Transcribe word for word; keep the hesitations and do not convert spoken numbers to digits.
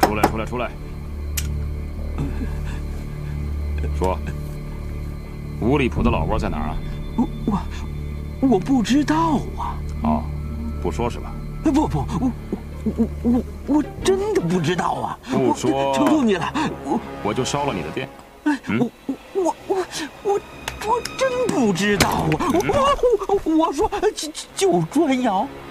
出来，出来，出来！说，五里铺的老窝在哪儿啊？ 我我我不知道啊。 哦，不说是吧？ 不不，我我我我真的不知道啊！ 不说， 求求你了，我我就烧了你的店。 哎，我我我我我真不知道啊！我我我说就就砖窑。